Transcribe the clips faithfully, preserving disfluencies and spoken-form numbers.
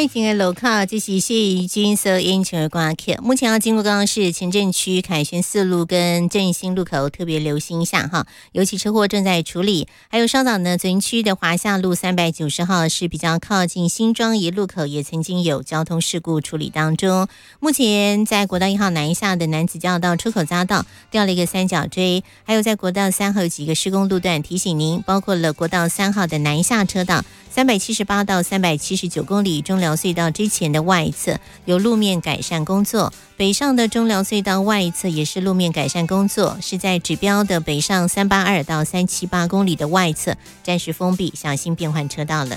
已经的路口，这是谢宜君所演唱的歌曲。目前要经过刚刚是前镇区凯旋四路跟振兴路口，特别留心一下哈，尤其车祸正在处理。还有稍早呢，左营区的华夏路三百九十号是比较靠近新庄一路口，也曾经有交通事故处理当中。目前在国道一号南下的南子交道出口匝道掉了一个三角锥，还有在国道三号几个施工路段，提醒您，包括了国道三号的南下车道。三百七十八到三百七十九公里中寮隧道之前的外侧有路面改善工作，北上的中寮隧道外侧也是路面改善工作，是在指标的北上三八二到三七八公里的外侧暂时封闭，小心变换车道了。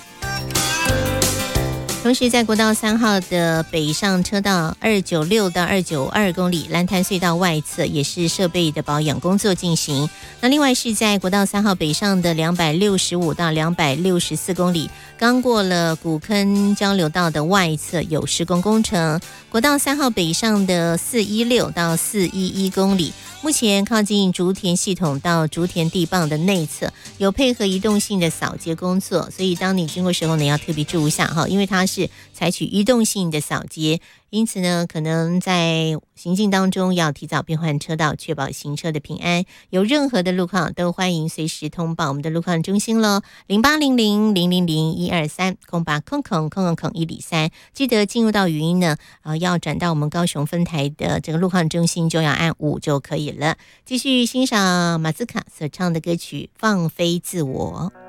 同时在国道三号的北上车道二九六到二九二公里蓝潭隧道外侧也是设备的保养工作进行。那另外是在国道三号北上的两百六十五到两百六十四公里，刚过了古坑交流道的外侧有施工工程。国道三号北上的四一六到四一一公里，目前靠近竹田系统到竹田地磅的内侧有配合移动性的扫街工作，所以当你经过时候呢，要特别注意一下哈，因为它是采取移动性的扫街，因此呢，可能在行进当中要提早变换车道，确保行车的平安。有任何的路况都欢迎随时通报我们的路况中心咯，零八零零零零零一二三空八空空空空空一里三。记得进入到语音呢，呃，要转到我们高雄分台的这个路况中心，就要按五就可以了。继续欣赏马斯卡所唱的歌曲《放飞自我》。